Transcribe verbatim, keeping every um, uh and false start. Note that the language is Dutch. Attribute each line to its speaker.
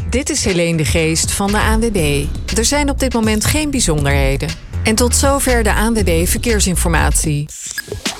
Speaker 1: Dit is Helene de Geest van de A N W B. Er zijn op dit moment geen bijzonderheden. En tot zover de A N W B Verkeersinformatie.